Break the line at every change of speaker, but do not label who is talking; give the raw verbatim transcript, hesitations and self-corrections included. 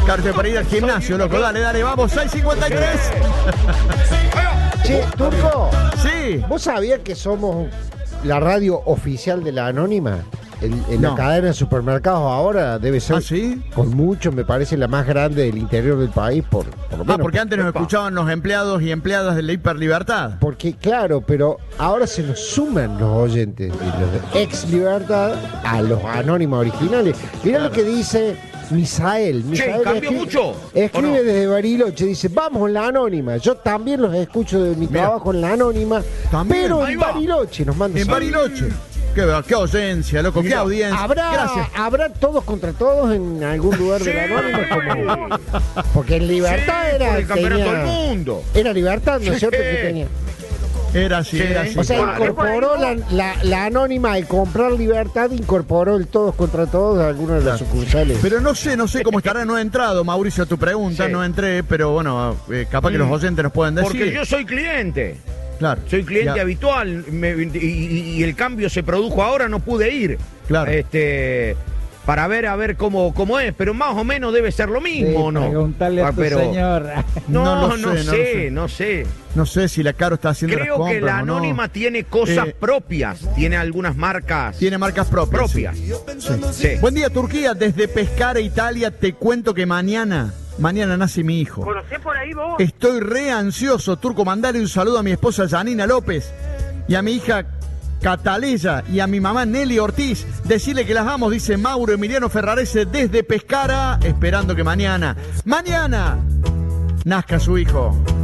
Carta para ir al gimnasio, loco. Dale, dale, vamos. seis cincuenta y tres.
Che, Turco.
Sí.
¿Vos sabías que somos la radio oficial de la Anónima? En, en
No.
la cadena de supermercados ahora debe ser,
¿Ah, sí?
con mucho, me parece, la más grande del interior del país, por, por lo menos.
Ah, porque antes nos
Epa.
escuchaban los empleados y empleadas de la Hiperlibertad.
Porque, claro, pero ahora se nos suman los oyentes de los de Ex Libertad a los Anónimos originales. Mirá lo que dice Misael. Misael
¿cambió mucho,
Escribe
o no?
desde Bariloche, dice, vamos en la Anónima. Yo también los escucho de mi
Mirá.
trabajo en la Anónima,
También.
pero
Ahí
en
va.
Bariloche nos mandan
En
saludos.
Bariloche. Qué, qué audiencia, loco, qué audiencia.
¿Habrá,
Gracias.
¿Habrá todos contra todos en algún lugar de la
Sí.
Anónima? Como... Porque en Libertad
Sí,
era...
por el campeonato
tenía-
del mundo.
Era Libertad, ¿no es
Sí.
cierto? Que tenía.
Era así,
Sí.
era así.
O sea,
Bueno,
incorporó la, la, la Anónima al comprar Libertad, incorporó el todos contra todos a algunas de las sucursales.
Pero no sé, no sé cómo estará, no he entrado, Mauricio, a tu pregunta,
Sí.
no entré, pero bueno, eh, capaz que los
Mm.
oyentes nos pueden decir.
Porque yo soy cliente.
Claro.
Soy cliente
Ya.
habitual me- y, y- y el cambio se produjo ahora, no pude ir.
Claro.
Este, para ver a ver cómo, cómo es, pero más o menos debe ser lo mismo, ¿o no?
Preguntarle a
Ah,
tu
pero-
señor.
No,
No
no,
lo sé, no lo
sé,
sé.
no sé.
No sé si la Caro está haciendo las
Creo
compras
que la
o no.
Anónima tiene cosas
Eh,
propias, tiene algunas marcas
Tiene marcas propias.
propias.
sí.
Sí.
Buen día, Turquía. Desde Pescara, Italia, te cuento que mañana, mañana nace mi hijo.
¿Conocés por ahí vos?
Estoy re ansioso, Turco. Mandale un saludo a mi esposa Janina López y a mi hija Cataleya y a mi mamá Nelly Ortiz. Decirle que las amo, dice Mauro Emiliano Ferrarese desde Pescara, esperando que mañana, mañana, nazca su hijo.